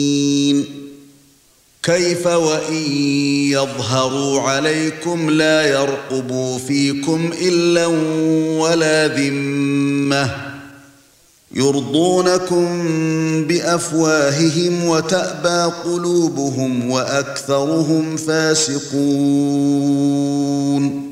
كيف وإن يظهروا عليكم لا يرقبوا فيكم إلا ولا ذمة يرضونكم بأفواههم وتأبى قلوبهم وأكثرهم فاسقون